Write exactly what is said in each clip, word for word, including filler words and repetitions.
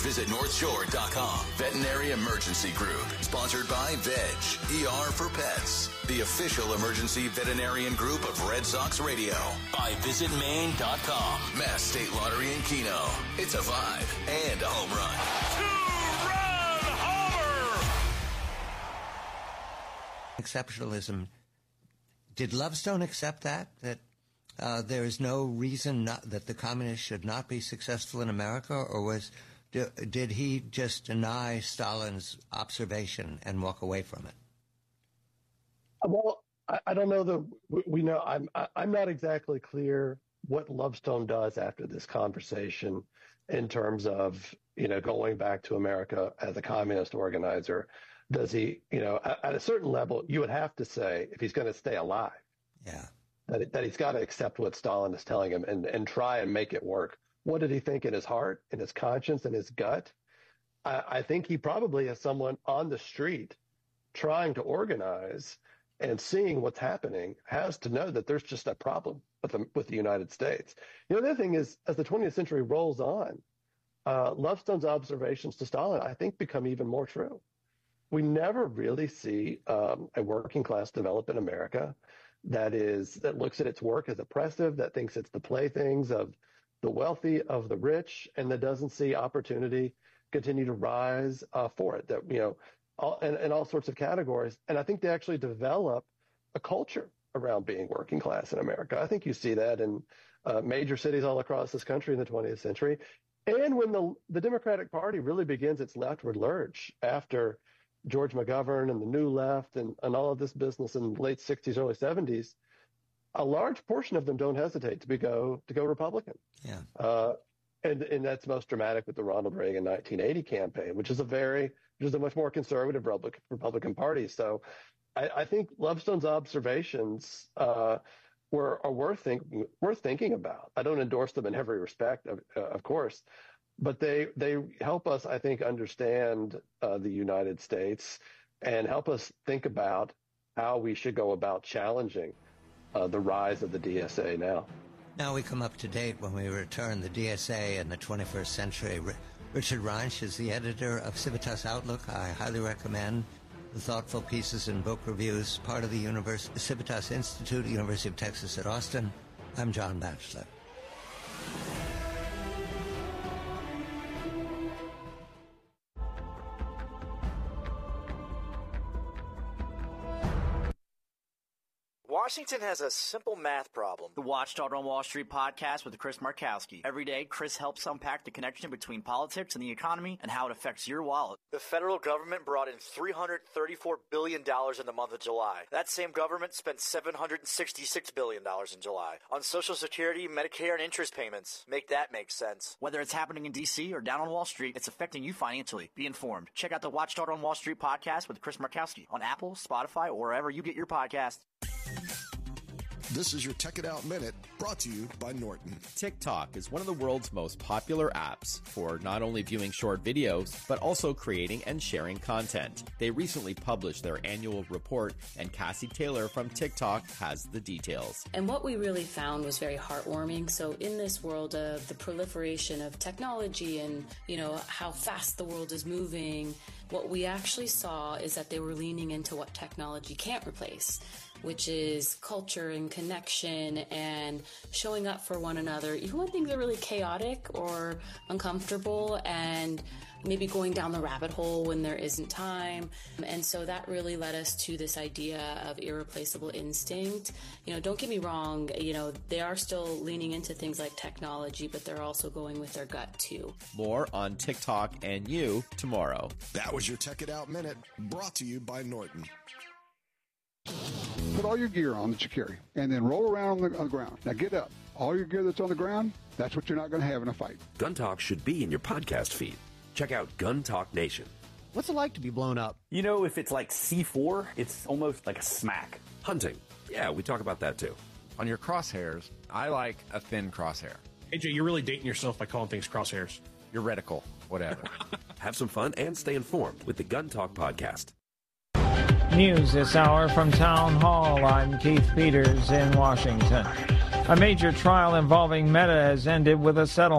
Visit north shore dot com. Veterinary Emergency Group. Sponsored by Veg. E R for Pets. The official emergency veterinarian group of Red Sox Radio. By visit maine dot com. Mass State Lottery in Keno. It's a vibe and a home run. Two-run homer! Exceptionalism. Did Lovestone accept that? That uh, there is no reason not, that the communists should not be successful in America? Or was did he just deny Stalin's observation and walk away from it? Well, I, I don't know that we know. I'm I'm not exactly clear what Lovestone does after this conversation in terms of, you know, going back to America as a communist organizer. Does he, you know, at, at a certain level, you would have to say, if he's going to stay alive, yeah, that, that he's got to accept what Stalin is telling him and, and try and make it work. What did he think in his heart, in his conscience, in his gut? I, I think he probably is someone on the street trying to organize and seeing what's happening has to know that there's just a problem with the, with the United States. You know, the other thing is, as the twentieth century rolls on, uh, Lovestone's observations to Stalin, I think, become even more true. We never really see um, a working class develop in America that is that looks at its work as oppressive, that thinks it's the playthings of the wealthy, of the rich, and that doesn't see opportunity continue to rise uh, for it. That, you know, all, in, in all sorts of categories. And I think they actually develop a culture around being working class in America. I think you see that in uh, major cities all across this country in the twentieth century. And when the the Democratic Party really begins its leftward lurch after George McGovern and the New Left and, and all of this business in the late sixties, early seventies, a large portion of them don't hesitate to be go to go Republican. Yeah. Uh, and and that's most dramatic with the Ronald Reagan nineteen eighty campaign, which is a very which is a much more conservative Republican Republican Party. So I, I think Lovestone's observations uh, were are worth thinking worth thinking about. I don't endorse them in every respect, of, uh, of course. But they they help us, I think, understand uh, the United States and help us think about how we should go about challenging uh, the rise of the D S A now. Now we come up to date when we return. The D S A in the twenty-first century. Richard Reinsch is the editor of Civitas Outlook. I highly recommend the thoughtful pieces and book reviews, part of the Univers- Civitas Institute, University of Texas at Austin. I'm John Batchelor. Washington has a simple math problem. The Watchdog on Wall Street podcast with Chris Markowski. Every day, Chris helps unpack the connection between politics and the economy and how it affects your wallet. The federal government brought in three hundred thirty-four billion dollars in the month of July. That same government spent seven hundred sixty-six billion dollars in July on Social Security, Medicare, and interest payments. Make that make sense. Whether it's happening in D C or down on Wall Street, it's affecting you financially. Be informed. Check out the Watchdog on Wall Street podcast with Chris Markowski on Apple, Spotify, or wherever you get your podcasts. This is your Tech It Out Minute, brought to you by Norton. TikTok is one of the world's most popular apps for not only viewing short videos, but also creating and sharing content. They recently published their annual report, and Cassie Taylor from TikTok has the details. And what we really found was very heartwarming. So in this world of the proliferation of technology and, you know, how fast the world is moving, what we actually saw is that they were leaning into what technology can't replace, which is culture and connection and showing up for one another, even when things are really chaotic or uncomfortable, and maybe going down the rabbit hole when there isn't time. And so that really led us to this idea of irreplaceable instinct. You know, don't get me wrong, you know, they are still leaning into things like technology, but they're also going with their gut too. More on TikTok and you tomorrow. That was your Tech It Out Minute, brought to you by Norton. Put all your gear on that you carry, and then roll around on the, on the ground. Now get up. All your gear that's on the ground, that's what you're not going to have in a fight. Gun Talk should be in your podcast feed. Check out Gun Talk Nation. What's it like to be blown up? You know, if it's like C four, it's almost like a smack. Hunting. Yeah, we talk about that too. On your crosshairs, I like a thin crosshair. A J, you're really dating yourself by calling things crosshairs. Your reticle, whatever. Have some fun and stay informed with the Gun Talk podcast. News this hour from Town Hall. I'm Keith Peters in Washington. A major trial involving Meta has ended with a settlement.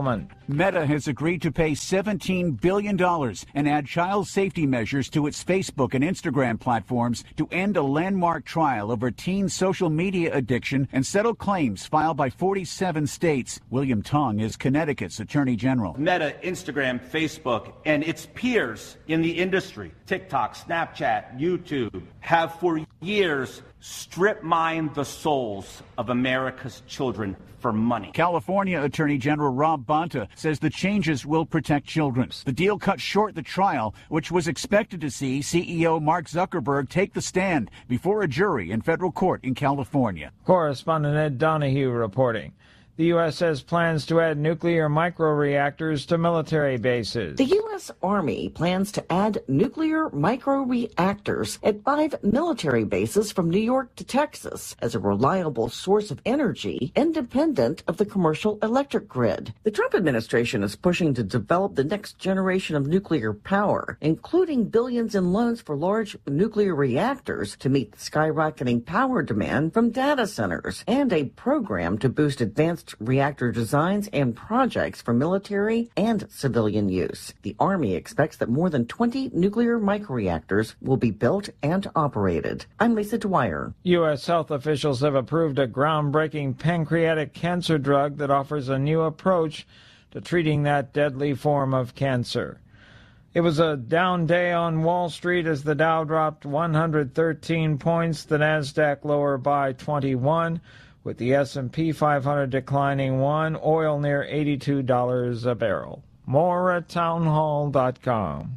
Meta has agreed to pay seventeen billion dollars and add child safety measures to its Facebook and Instagram platforms to end a landmark trial over teen social media addiction and settle claims filed by forty-seven states. William Tong is Connecticut's Attorney General. Meta, Instagram, Facebook, and its peers in the industry, TikTok, Snapchat, YouTube, have for years strip mined the souls of America's children for money. California Attorney General Rob Bonta says the changes will protect children. The deal cut short the trial, which was expected to see C E O Mark Zuckerberg take the stand before a jury in federal court in California. Correspondent Ed Donahue reporting. The U S has plans to add nuclear microreactors to military bases. The U S Army plans to add nuclear microreactors at five military bases from New York to Texas as a reliable source of energy independent of the commercial electric grid. The Trump administration is pushing to develop the next generation of nuclear power, including billions in loans for large nuclear reactors to meet the skyrocketing power demand from data centers, and a program to boost advanced reactor designs and projects for military and civilian use. The Army expects that more than twenty nuclear microreactors will be built and operated. I'm Lisa Dwyer. U S health officials have approved a groundbreaking pancreatic cancer drug that offers a new approach to treating that deadly form of cancer. It was a down day on Wall Street as the Dow dropped one hundred thirteen points, the Nasdaq lower by twenty-one, with the S and P five hundred declining one, oil near eighty-two dollars a barrel. More at townhall dot com.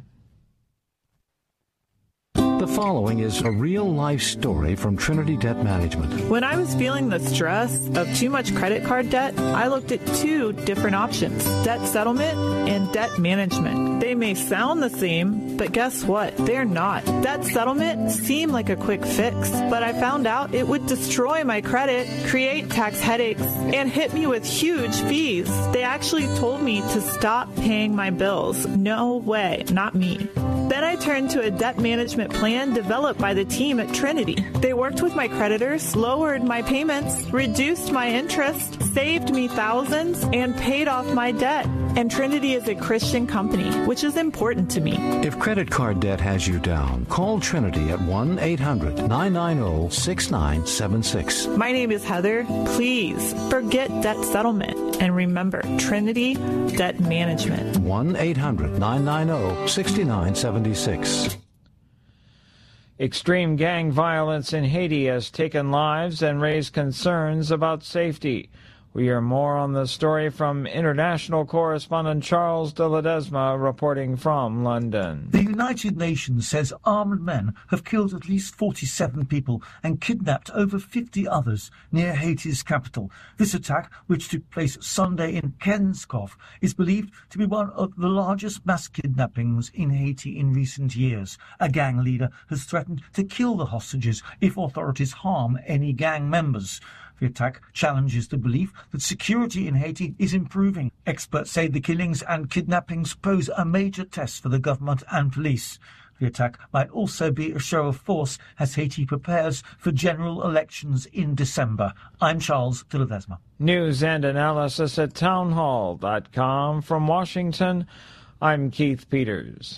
The following is a real-life story from Trinity Debt Management. When I was feeling the stress of too much credit card debt, I looked at two different options, debt settlement and debt management. They may sound the same, but guess what? They're not. Debt settlement seemed like a quick fix, but I found out it would destroy my credit, create tax headaches, and hit me with huge fees. They actually told me to stop paying my bills. No way, not me. Then I turned to a debt management plan developed by the team at Trinity. They worked with my creditors, lowered my payments, reduced my interest, saved me thousands, and paid off my debt. And Trinity is a Christian company, which is important to me. If credit card debt has you down, call Trinity at one eight hundred nine nine zero six nine seven six. My name is Heather. Please forget debt settlement and remember Trinity Debt Management. one eight hundred nine nine zero six nine seven six. Extreme gang violence in Haiti has taken lives and raised concerns about safety. We hear more on the story from international correspondent Charles de Ledesma reporting from London. The United Nations says armed men have killed at least forty-seven people and kidnapped over fifty others near Haiti's capital. This attack, which took place Sunday in Kenskov, is believed to be one of the largest mass kidnappings in Haiti in recent years. A gang leader has threatened to kill the hostages if authorities harm any gang members. The attack challenges the belief that security in Haiti is improving. Experts say the killings and kidnappings pose a major test for the government and police. The attack might also be a show of force as Haiti prepares for general elections in December. I'm Charles de Ledesma. News and analysis at townhall dot com. From Washington, I'm Keith Peters.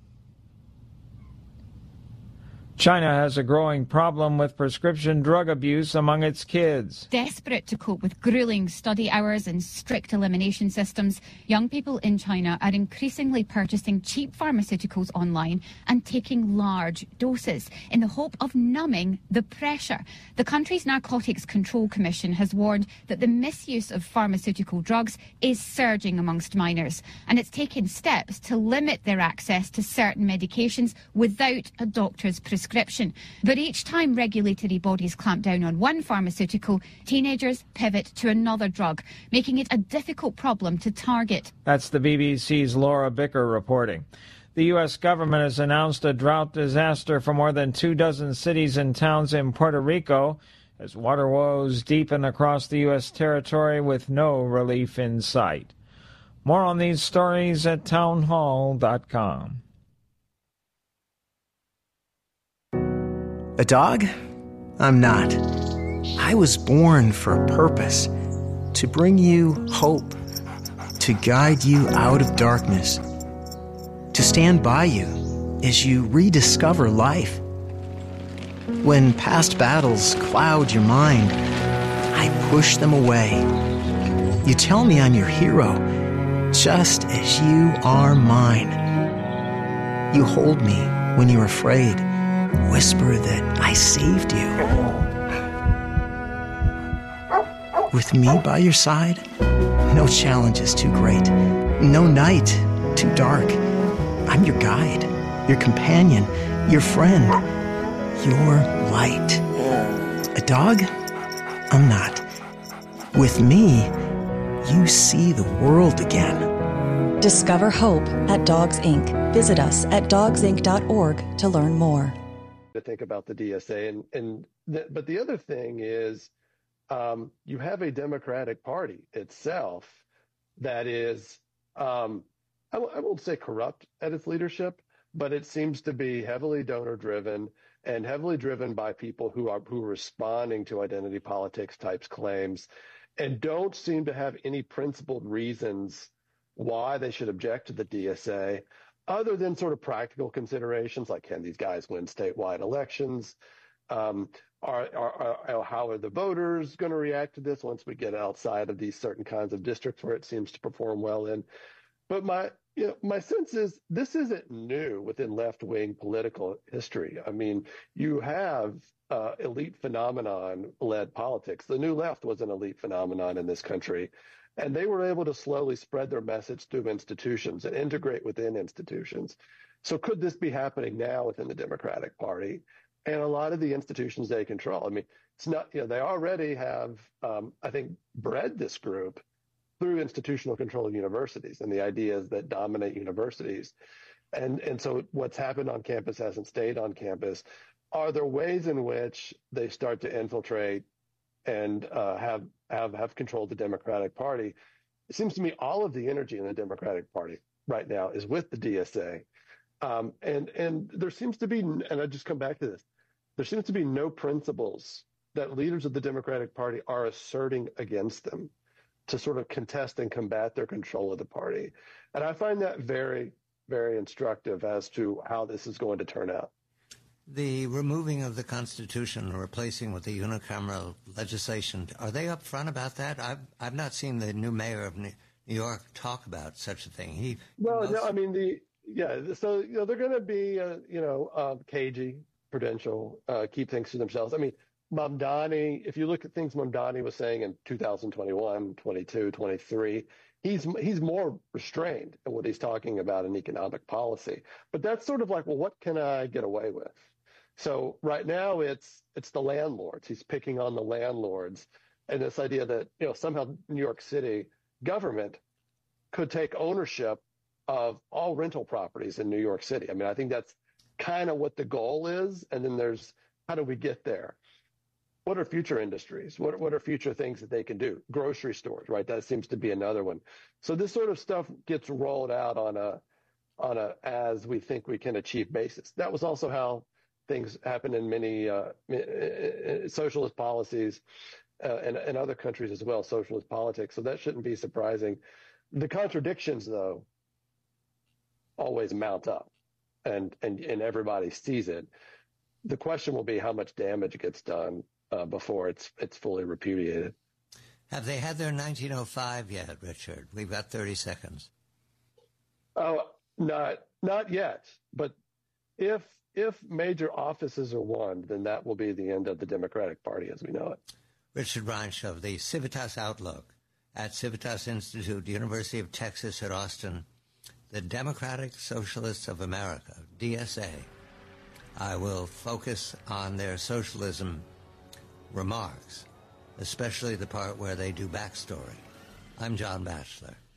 China has a growing problem with prescription drug abuse among its kids. Desperate to cope with grueling study hours and strict elimination systems, young people in China are increasingly purchasing cheap pharmaceuticals online and taking large doses in the hope of numbing the pressure. The country's Narcotics Control Commission has warned that the misuse of pharmaceutical drugs is surging amongst minors, and it's taken steps to limit their access to certain medications without a doctor's prescription. But each time regulatory bodies clamp down on one pharmaceutical, teenagers pivot to another drug, making it a difficult problem to target. That's the B B C's Laura Bicker reporting. The U S government has announced a drought disaster for more than two dozen cities and towns in Puerto Rico as water woes deepen across the U S territory with no relief in sight. More on these stories at townhall dot com. A dog? I'm not. I was born for a purpose, to bring you hope, to guide you out of darkness, to stand by you as you rediscover life. When past battles cloud your mind, I push them away. You tell me I'm your hero, just as you are mine. You hold me when you're afraid, whisper that I saved you. With me by your side, no challenge is too great, no night too dark. I'm your guide, your companion, your friend, your light. A dog? I'm not. With me, you see the world again. Discover hope at Dogs Incorporated. Visit us at dogs inc dot org to learn more. To think about the D S A, and and the, but the other thing is, um, you have a Democratic Party itself that is, um, I, w- I won't say corrupt at its leadership, but it seems to be heavily donor driven and heavily driven by people who are who are responding to identity politics types claims, and don't seem to have any principled reasons why they should object to the D S A, other than sort of practical considerations like, can these guys win statewide elections? Um, are, are, are, how are the voters going to react to this once we get outside of these certain kinds of districts where it seems to perform well in? But my, you know, my sense is this isn't new within left-wing political history. I mean, you have uh, elite phenomenon-led politics. The New Left was an elite phenomenon in this country. And they were able to slowly spread their message through institutions and integrate within institutions. So could this be happening now within the Democratic Party and a lot of the institutions they control? I mean, it's not, you know, they already have, um, I think, bred this group through institutional control of universities and the ideas that dominate universities. And, and so what's happened on campus hasn't stayed on campus. Are there ways in which they start to infiltrate and uh, have have have controlled the Democratic Party? It seems to me all of the energy in the Democratic Party right now is with the D S A, um, and and there seems to be, and I just come back to this, there seems to be no principles that leaders of the Democratic Party are asserting against them to sort of contest and combat their control of the party, and I find that very very instructive as to how this is going to turn out. The removing of the Constitution and replacing with the unicameral legislation, are they upfront about that? I've I've not seen the new mayor of New York talk about such a thing. He well, no, I mean the yeah. So you know they're going to be uh, you know uh, cagey, prudential, uh, keep things to themselves. I mean, Mamdani. If you look at things Mamdani was saying in two thousand twenty-one, twenty-two, twenty-three, he's he's more restrained in what he's talking about in economic policy. But that's sort of like, well, what can I get away with? So right now it's it's the landlords. He's picking on the landlords, and this idea that you know somehow New York City government could take ownership of all rental properties in New York City. I mean, I think that's kind of what the goal is. And then there's how do we get there? What are future industries? What what are future things that they can do? Grocery stores, right? That seems to be another one. So this sort of stuff gets rolled out on a on a as we think we can achieve basis. That was also how things happen in many uh, socialist policies uh, and, and other countries as well, socialist politics. So that shouldn't be surprising. The contradictions, though, always mount up, and, and, and everybody sees it. The question will be how much damage gets done uh, before it's it's fully repudiated. Have they had their nineteen oh five yet, Richard? We've got thirty seconds. Oh, not not yet. But if If major offices are won, then that will be the end of the Democratic Party as we know it. Richard Reinsch, the Civitas Outlook at Civitas Institute, University of Texas at Austin, the Democratic Socialists of America, D S A. I will focus on their socialism remarks, especially the part where they do backstory. I'm John Batchelor.